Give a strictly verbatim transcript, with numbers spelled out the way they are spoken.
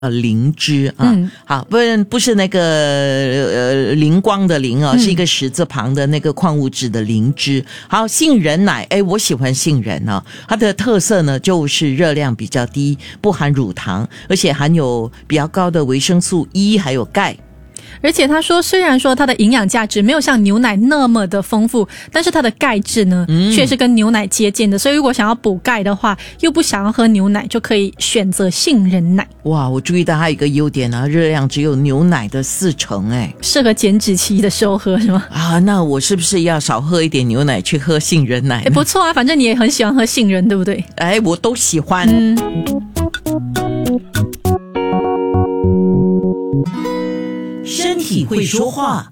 呃，灵芝啊， 嗯， 好，不不是那个呃灵光的灵啊、哦，是一个石字旁的那个矿物质的灵芝。好，杏仁奶，哎，我喜欢杏仁哦，它的特色呢就是热量比较低，不含乳糖，而且含有比较高的维生素 E 还有钙。 而且他说，虽然说它的营养价值没有像牛奶那么的丰富，但是它的钙质呢，嗯、却是跟牛奶接近的。所以如果想要补钙的话，又不想要喝牛奶，就可以选择杏仁奶。 哇，我注意到它有一个优点啊，热量只有牛奶的四成，哎， 适合减脂期的时候喝是吗？ 啊，那我是不是要少喝一点牛奶，去喝杏仁奶？ 哎，不错啊，反正你也很喜欢喝杏仁，对不对？ 哎，我都喜欢。 嗯。 身体会说话。